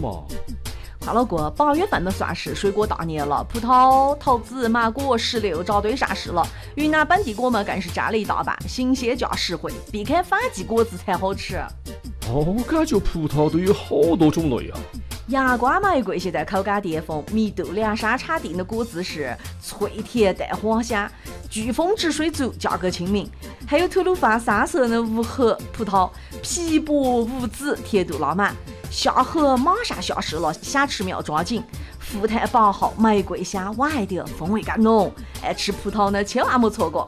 嘛。 快乐哥，8月份的算是水果大年了，葡萄、桃子、芒果、石榴找对上市了。云南本地果嘛更是占了一大半，新鲜价实惠，避开反季果子才好吃。 哦，感觉葡萄都有好多种类啊。 牙瓜玫瑰现在口感巅峰，蜜豆梁山产地的果子是脆甜带花香，飓风止水足，价格亲民。还有吐鲁番3色的无核葡萄，皮薄无籽，甜度拉满。下核马上下市了，想吃苗抓紧。富态8号玫瑰香，晚一点风味更浓，爱吃葡萄呢千万莫错过。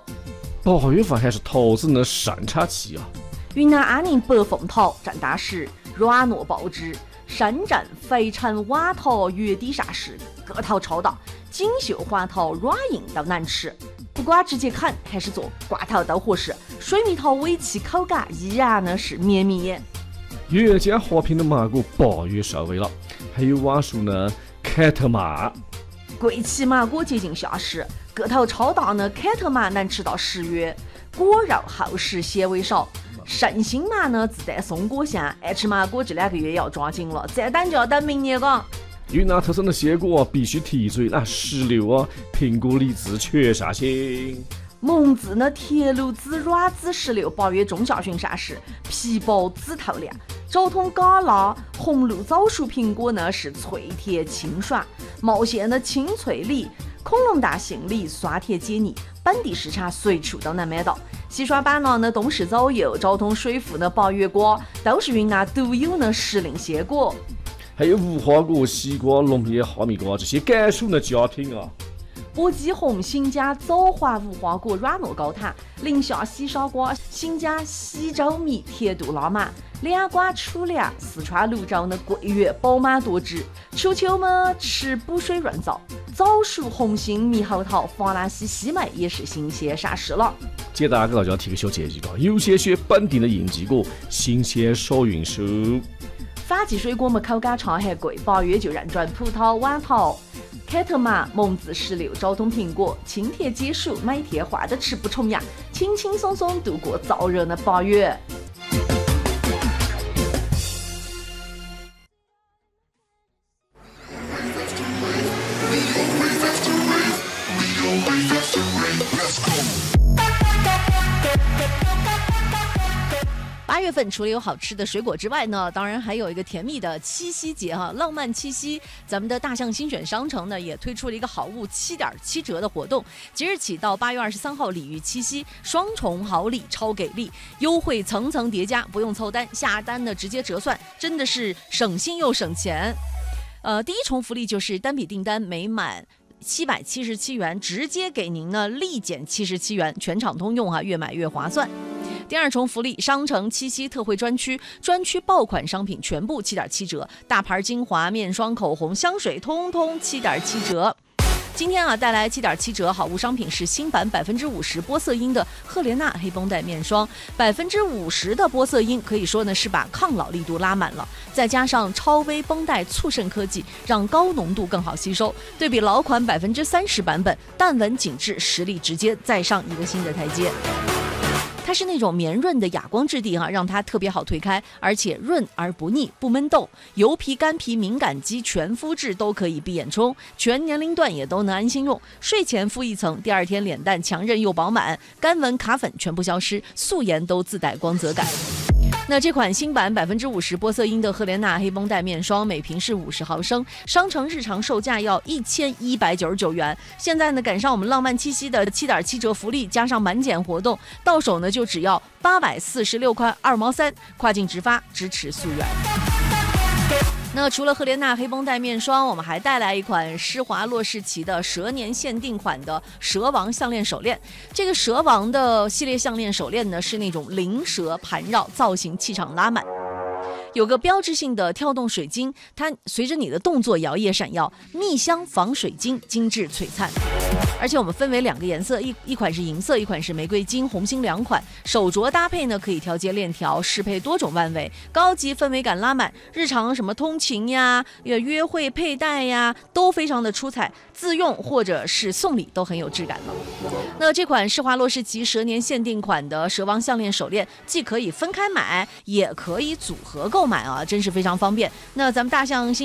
8月份还是桃子的盛产期啊。 云南安宁白凤桃正当时，软糯爆汁。深圳肥城晚桃月底上市，个头超大，锦绣黄桃软硬都能吃。不管直接啃还是做罐头都合适。水蜜桃尾气口感依然呢是绵绵。 原间华平的芒果8月收尾了，还有网述呢凯特曼。 贵旗芒果接近下市，个头超大呢，凯特曼能吃到10月，果肉厚实，纤维少。圣心芒呢自带松果香，爱吃芒果这2个月要抓紧了，再等就要等明年了。 云南特产的鲜果必须提嘴，那石榴啊、苹果、荔枝全上新。 蒙自呢铁路籽软籽石榴8月中下旬上市，皮薄籽透亮。昭通嘎拉红露枣树苹果呢是脆甜清爽，茂县的青翠梨、恐龙大杏梨酸甜解腻，本地市场随处都能买到。西双版纳呢东市枣柚、昭通水富的8月瓜都是云南独有的时令鲜果。 还有无花果、西瓜、龙眼、哈密瓜这些甘肃的佳品啊。 波基红、新疆枣花无花果软糯高弹，宁夏西沙瓜、新疆西周米甜度拉满，两瓜储粮，四川泸州的桂圆饱满多汁。初秋嘛吃补水润燥，枣树、红心、猕猴桃、法兰西西梅也是新鲜上市了。 接大家给大家提个小建议，有些选本地的应季果，新鲜少运输。 反季水果嘛口感差还贵，8月就认准葡萄、晚桃、凯特曼、蒙自石榴、昭通苹果，清甜解暑，每天换着吃不重样，轻轻松松度过燥热的8月。8月份除了有好吃的水果之外呢，当然还有一个甜蜜的七夕节哈，浪漫七夕。咱们的大象新选商城呢也推出了一个好物7.7折的活动，即日起到8月23号礼遇七夕，双重好礼超给力，优惠层层叠加，不用凑单，下单呢直接折算，真的是省心又省钱。第一重福利就是单笔订单每满777元，直接给您呢立减77元，全场通用越买越划算。第二重福利，商城七夕特惠专区爆款商品全部7.7折，大牌精华、面霜、口红、香水通通7.7折。今天带来7.7折好物商品是新版50%玻色因的赫莲娜黑绷带面霜，50%的玻色因可以说呢是把抗老力度拉满了，再加上超微绷带促渗科技，让高浓度更好吸收。对比老款30%版本，淡纹紧致，实力直接再上一个新的台阶。它是那种绵润的哑光质地让它特别好推开，而且润而不腻，不闷痘。油皮、干皮、敏感肌、全肤质都可以闭眼冲，全年龄段也都能安心用。睡前敷一层，第2天脸蛋强韧又饱满，干纹卡粉全部消失，素颜都自带光泽感。那这款新版50%玻色因的赫莲娜黑绷带面霜，每瓶是50毫升，商城日常售价要1199元。现在呢赶上我们浪漫七夕的7.7折福利，加上满减活动，到手呢就只要846块2毛3，跨境直发，支持溯源。那除了赫莲娜黑绷带面霜，我们还带来一款施华洛世奇的蛇年限定款的蛇王项链手链。这个蛇王的系列项链手链呢，是那种灵蛇盘绕，造型气场拉满。有个标志性的跳动水晶，它随着你的动作摇曳闪耀，蜜香仿水晶，精致璀璨。而且我们分为2个颜色，一款是银色，一款是玫瑰金、红心2款。手镯搭配呢可以调节链条，适配多种腕围，高级氛围感拉满。日常什么通勤呀、约会佩戴呀，都非常的出彩，自用或者是送礼都很有质感了。那这款施华洛世奇蛇年限定款的蛇王项链手链，既可以分开买，也可以组合购买真是非常方便。那咱们大象新